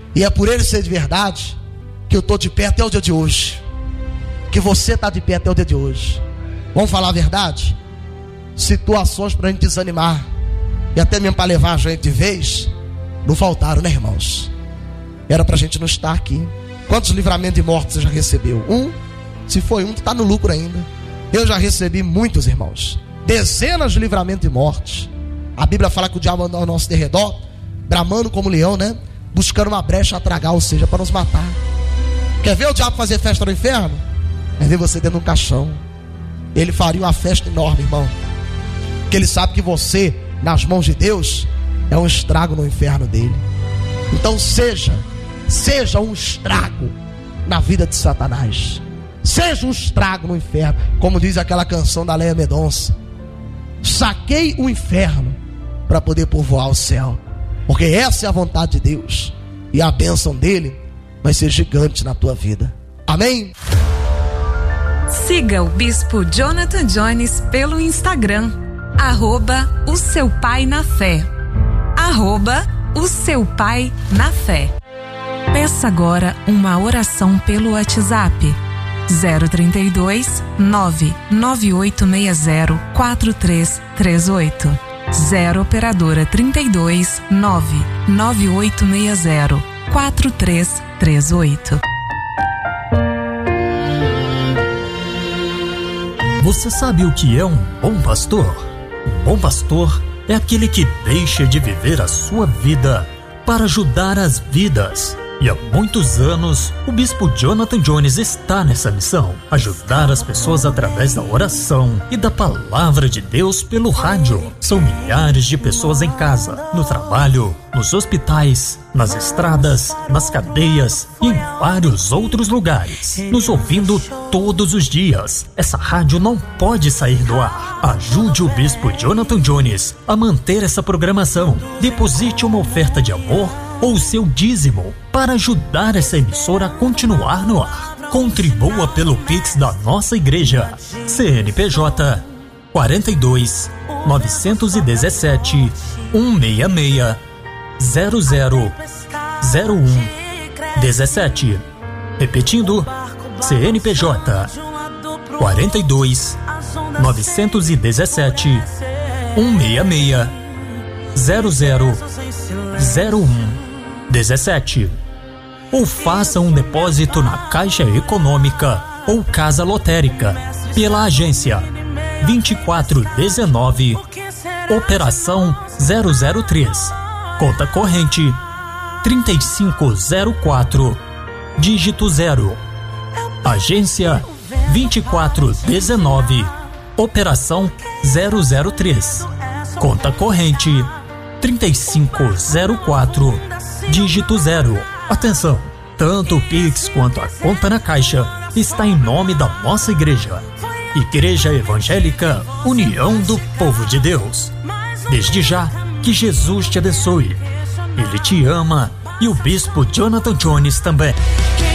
E é por ele ser de verdade que eu estou de pé até o dia de hoje, que você está de pé até o dia de hoje. Vamos falar a verdade? Situações para a gente desanimar e até mesmo para levar a gente de vez não faltaram, né, irmãos? Era para a gente não estar aqui. Quantos livramentos de morte você já recebeu? Um? Se foi um, tu está no lucro ainda. Eu já recebi muitos, irmãos, dezenas de livramentos de morte. A Bíblia fala que o diabo anda ao nosso derredor, bramando como leão, né? Buscando uma brecha a tragar, ou seja, para nos matar. Quer ver o diabo fazer festa no inferno? Quer ver você dentro de um caixão. Ele faria uma festa enorme, irmão, porque ele sabe que você, nas mãos de Deus, é um estrago no inferno dele. Então seja um estrago na vida de Satanás. Seja um estrago no inferno, como diz aquela canção da Leia Mendonça. Saquei o inferno para poder povoar o céu, porque essa é a vontade de Deus, e a bênção dele vai ser gigante na tua vida. Amém? Siga o Bispo Jonathan Jones pelo Instagram, @o seu pai na fé, @o seu pai na fé. Peça agora uma oração pelo WhatsApp 032 99860 4338. 0 operadora 32 99860 4338. Você sabe o que é um bom pastor? Um bom pastor é aquele que deixa de viver a sua vida para ajudar as vidas. E há muitos anos, o Bispo Jonathan Jones está nessa missão: ajudar as pessoas através da oração e da palavra de Deus pelo rádio. São milhares de pessoas em casa, no trabalho, nos hospitais, nas estradas, nas cadeias e em vários outros lugares, nos ouvindo todos os dias. Essa rádio não pode sair do ar. Ajude o Bispo Jonathan Jones a manter essa programação. Deposite uma oferta de amor ou seu dízimo para ajudar essa emissora a continuar no ar. Contribua pelo Pix da nossa igreja. CNPJ 42 917 166 0001 17. Repetindo, CNPJ 42 917 166 0001 17. Ou faça um depósito na Caixa Econômica ou Casa Lotérica pela agência 2419, Operação 003, conta corrente 3504, dígito 0. Agência 2419, Operação 003, conta corrente 3504, dígito 0. Atenção, tanto o Pix quanto a conta na Caixa está em nome da nossa igreja, Igreja Evangélica União do Povo de Deus. Desde já, que Jesus te abençoe. Ele te ama e o Bispo Jonathan Jones também.